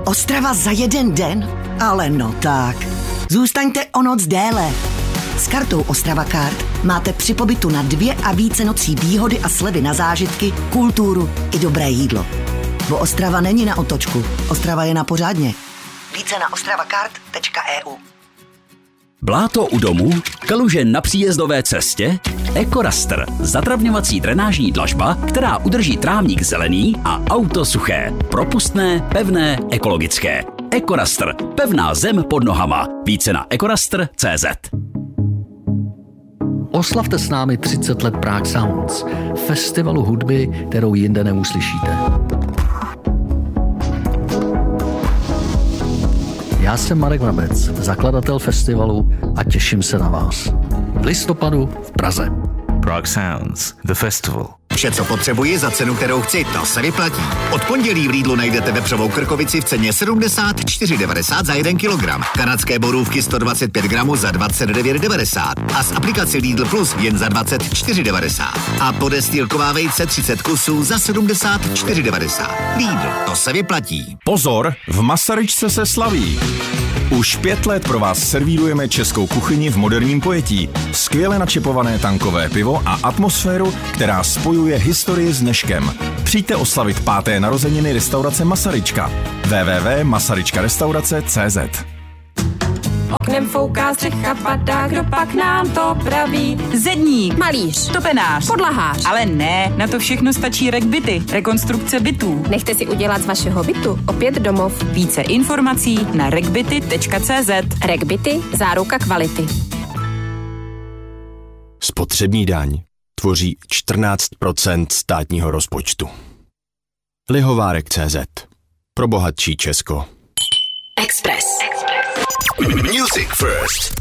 Ostrava za jeden den? Ale no tak. Zůstaňte o noc déle. S kartou Ostrava Card máte při pobytu na 2 a více nocí výhody a slevy na zážitky, kulturu i dobré jídlo. Bo Ostrava není na otočku. Ostrava je na pořádně. Více na ostravacard.eu. Bláto u domu, kaluže na příjezdové cestě, EcoRaster, zatravňovací drenážní dlažba, která udrží trávník zelený a auto suché, propustné, pevné, ekologické. EcoRaster, pevná zem pod nohama. Více na ecoraster.cz. Oslavte s námi 30 let Prague Sounds, festivalu hudby, kterou jinde neuslyšíte. Já jsem Marek Vrabec, zakladatel festivalu a těším se na vás. V listopadu v Praze. Prague Sounds, the festival. Vše, co potřebuji za cenu, kterou chci, to se vyplatí. Od pondělí v Lidlu najdete vepřovou krkovici v ceně 74,90 za 1 kilogram. Kanadské borůvky 125 gramů za 29,90 a z aplikace Lidl Plus jen za 24,90. A podestýlková vejce 30 kusů za 74,90. Lidl, to se vyplatí. Pozor, v Masaryčce se slaví. Už 5 let pro vás servírujeme českou kuchyni v moderním pojetí. Skvěle načipované tankové pivo a atmosféru, která spojuje historii s dneškem. Přijďte oslavit 5. narozeniny restaurace Masaryčka. www.masaryčkarestaurace.cz. Oknem fouká střecha, padá, kdo pak nám to praví? Zedník, Malíř, topenář, podlahář. ale ne, na to všechno stačí RegBity, rekonstrukce bytů. Nechte si udělat z vašeho bytu opět domov. Více informací na regbity.cz. RegBity, záruka kvality. Spotřební daň tvoří 14% státního rozpočtu. Lihovárek.cz. Pro bohatší Česko. Express. Music First.